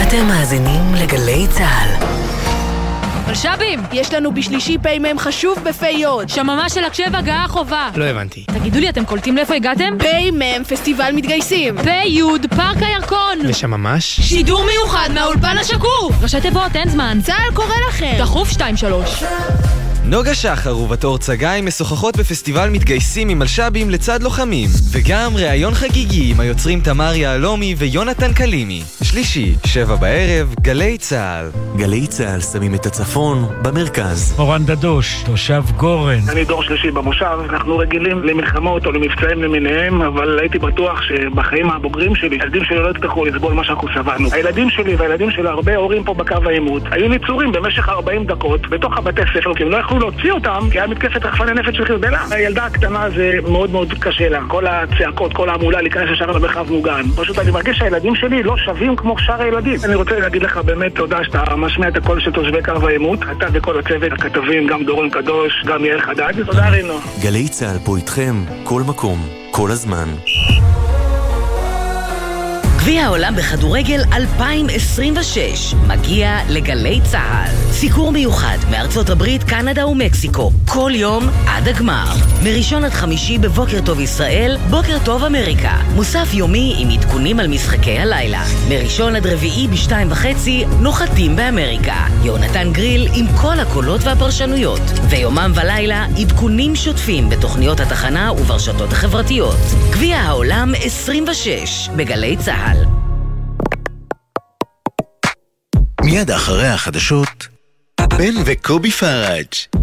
אתם מאזינים לגלי צהל. מלשבים, יש לנו בשלישי פיימם חשוב בפיוד. שממה של הקשב הגעה חובה. לא הבנתי. תגידו לי, אתם קולטים לאיפה הגעתם? פיימם, פסטיבל מתגייסים. פיוד, פארק הירקון. ושממש? שידור מיוחד מהאולפן השקוף. ראשי תיבות, אין זמן. צהל קורא לכם. דחוף 2-3. נוגה שחר ובתור צגאי משוחחות בפסטיבל מתגייסים עם מלשבים לצד לוחמים, וגם ראיון חגיגי עם היוצרים תמר יעלומי ויונתן קלימי. שלישי, 7 בערב, גלי צהל. גלי צהל שמים את הצפון במרכז. אורן דדוש, תושב גורן. אני דור שלישי במושב. אנחנו רגילים למלחמות או למבצעים למיניהם, אבל הייתי בטוח שבחיים הבוגרים שלי, הילדים שלי לא יצטרכו לסבול מה שאנחנו סבלנו. הילדים שלי והילדים של הרבה הורים פה בקו העימות היו ניצורים במשך 40 דקות בתוך הבתי ספר, כי הם לא יכלו להוציא אותם, כי היה מתקפת רחפני נפץ של חיזבאללה. הילדה הקטנה זה מאוד מאוד קשה לה. כל הצעקות, כל העמולה להיכנס ישר למרחב מוגן. פשוט אני מרגיש שהילדים שלי לא שווים כמו שאר הילדים. אני רוצה להגיד לך באמת תודה שאתה משמיע את הקול של תושבי קו העימות. אתה וכל הצוות, הכתבים, גם דורון קדוש, גם יעל חדד. תודה רינו. גלי צהל פה איתכם, כל מקום, כל הזמן. גביע העולם בכדורגל 2026 מגיע לגלי צהל. סיקור מיוחד מארצות הברית, קנדה ומקסיקו, כל יום עד הגמר. מראשון עד חמישי בבוקר טוב ישראל, בוקר טוב אמריקה. מוסף יומי עם עדכונים על משחקי הלילה. מראשון עד רביעי ב2:30 נוחתים באמריקה. יונתן גריל עם כל הקולות והפרשנויות. ויומם ולילה עדכונים שוטפים בתוכניות התחנה וברשתות החברתיות. גביע העולם 26 בגלי צהל. מיד אחרי החדשות, בן וקובי פראג'.